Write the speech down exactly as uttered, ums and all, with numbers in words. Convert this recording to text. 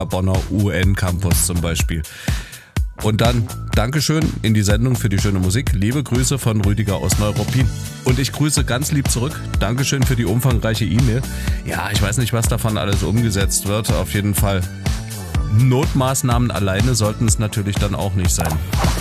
Bonner U N Campus zum Beispiel. Und dann Dankeschön in die Sendung für die schöne Musik. Liebe Grüße von Rüdiger aus Neuruppin. Und ich grüße ganz lieb zurück. Dankeschön für die umfangreiche E-Mail. Ja, ich weiß nicht, was davon alles umgesetzt wird. Auf jeden Fall Notmaßnahmen alleine sollten es natürlich dann auch nicht sein.